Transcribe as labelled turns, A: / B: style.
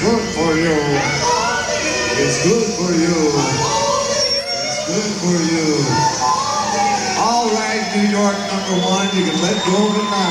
A: good for you. It's good for you. It's good for you. All right, New York #1, you can let go of it now.